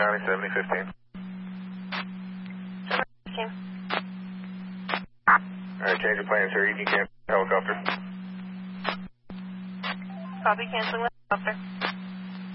County 7015. 15. Alright, change of plans, sir. You can cancel helicopter. Copy, canceling with helicopter.